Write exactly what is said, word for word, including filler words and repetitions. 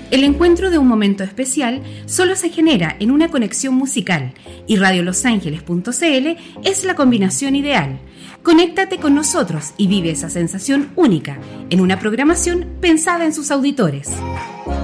El encuentro de un momento especial solo se genera en una conexión musical y radio los ángeles punto c l es la combinación ideal. Conéctate con nosotros y vive esa sensación única en una programación pensada en sus auditores.